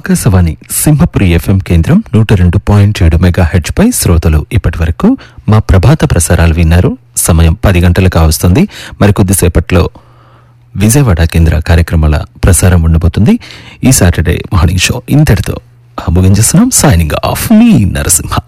Akashvani Simhapuri FM కేంద్రం 102.7 megahertz పై శ్రోతలు ఇప్పటి వరకు మా ప్రభాత ప్రసారాలు విన్నారు. సమయం 10 గంటలు కావస్తుంది. మరికొద్దిసేపట్లో విజయవాడ కేంద్ర కార్యక్రమాల ప్రసారం ఉండబోతుంది. ఈ సాటర్డే మార్నింగ్ షో ఇంతటితో ముగించేస్తున్నాం. సైనింగ్ ఆఫ్ మీ నరసింహ.